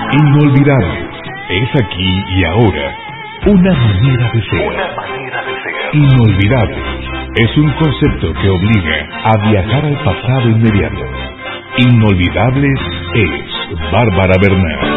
Inolvidables. Es aquí y ahora. Una manera de ser. Inolvidables. Es un concepto que obliga a viajar al pasado inmediato. Inolvidables es Bárbara Bernal.